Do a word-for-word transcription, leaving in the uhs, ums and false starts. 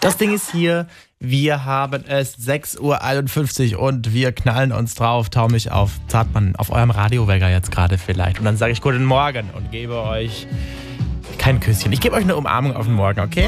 Das Ding ist hier, wir haben es sechs Uhr einundfünfzig und wir knallen uns drauf, taumig auf Zartmann, auf eurem Radiowecker jetzt gerade vielleicht. Und dann sage ich guten Morgen und gebe euch kein Küsschen. Ich gebe euch eine Umarmung auf den Morgen, okay?